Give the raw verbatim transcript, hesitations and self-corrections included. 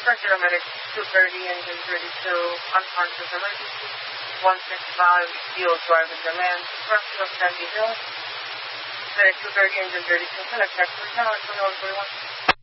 paramedic, two thirty, engine thirty-two, unconscious emergency, one six five, field driver demand, rescue of Sandy Hill, medic two thirty, engine thirty-two, connect back to the channel, twenty-one forty-one.